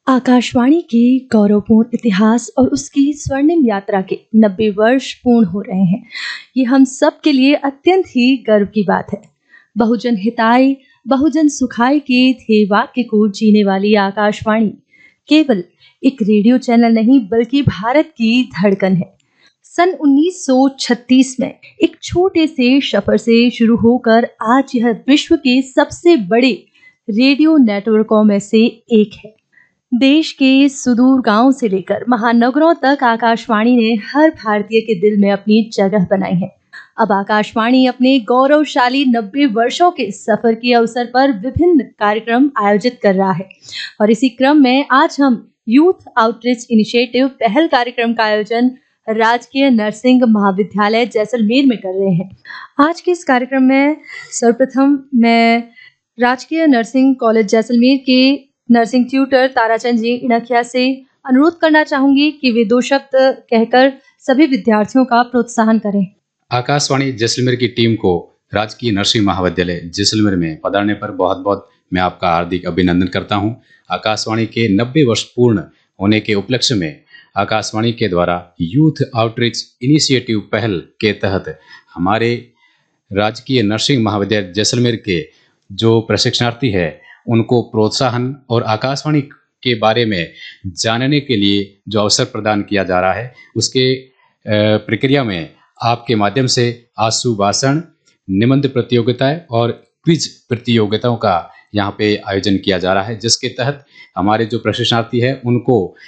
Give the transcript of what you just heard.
आकाशवाणी के गौरवपूर्ण इतिहास और उसकी स्वर्णिम यात्रा के 90 वर्ष पूर्ण हो रहे हैं। ये हम सब के लिए अत्यंत ही गर्व की बात है। बहुजन हिताय बहुजन सुखाय के ध्येय वाक्य को जीने वाली आकाशवाणी केवल एक रेडियो चैनल नहीं बल्कि भारत की धड़कन है। सन 1936 में एक छोटे से सफर से शुरू होकर आज यह विश्व के सबसे बड़े रेडियो नेटवर्कों में से एक है। देश के सुदूर गांव से लेकर महानगरों तक आकाशवाणी ने हर भारतीय के दिल में अपनी जगह बनाई है। अब आकाशवाणी अपने गौरवशाली 90 वर्षों के सफर के अवसर पर विभिन्न कार्यक्रम आयोजित कर रहा है और इसी क्रम में आज हम यूथ आउटरीच इनिशिएटिव पहल कार्यक्रम का आयोजन राजकीय नर्सिंग महाविद्यालय जैसलमेर में कर रहे हैं। आज के इस कार्यक्रम में सर्वप्रथम मैं राजकीय नर्सिंग कॉलेज जैसलमेर के नर्सिंग ट्यूटर ताराचंद जी इणखिया से अनुरोध करना चाहूंगी कि वे दो शब्द कहकर सभी विद्यार्थियों का प्रोत्साहन करें। आकाशवाणी जैसलमेर की टीम को राजकीय नर्सिंग महाविद्यालय जैसलमेर में पधारने पर बहुत बहुत मैं आपका हार्दिक अभिनंदन करता हूं। आकाशवाणी के 90 वर्ष पूर्ण होने के उपलक्ष्य में आकाशवाणी के द्वारा यूथ आउटरीच इनिशिएटिव पहल के तहत हमारे राजकीय नर्सिंग महाविद्यालय जैसलमेर के जो प्रशिक्षणार्थी है उनको प्रोत्साहन और आकाशवाणी के बारे में जानने के लिए जो अवसर प्रदान किया जा रहा है उसके प्रक्रिया में आपके माध्यम से आशु भाषण, निबंध प्रतियोगिताएं और क्विज प्रतियोगिताओं का यहाँ पे आयोजन किया जा रहा है, जिसके तहत हमारे जो प्रशिक्षणार्थी है उनको